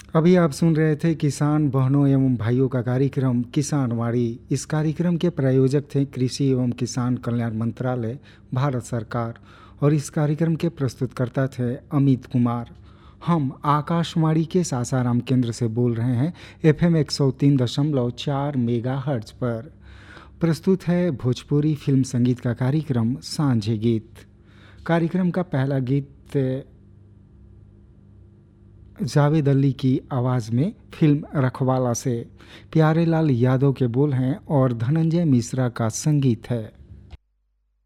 अभी आप सुन रहे थे किसान बहनों एवं भाइयों का कार्यक्रम किसानवाड़ी। इस कार्यक्रम के प्रायोजक थे कृषि एवं किसान कल्याण मंत्रालय, भारत सरकार। और इस कार्यक्रम के प्रस्तुतकर्ता थे अमित कुमार। हम आकाशवाणी के सासाराम केंद्र से बोल रहे हैं, FM 103.4 मेगाहर्ट्ज पर। प्रस्तुत है भोजपुरी फिल्म संगीत का कार्यक्रम सांझे गीत। कार्यक्रम का पहला गीत जावेद अली की आवाज़ में फिल्म रखवाला से प्यारेलाल यादव के बोल हैं और धनंजय मिश्रा का संगीत है।